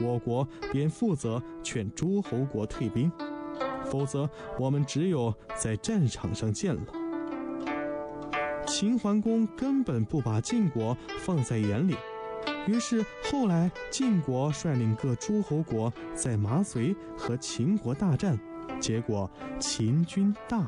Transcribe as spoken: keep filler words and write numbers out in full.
我国便负责劝诸侯国退兵，否则我们只有在战场上见了。秦桓公根本不把晋国放在眼里，于是后来晋国率领各诸侯国在麻遂和秦国大战，结果秦军大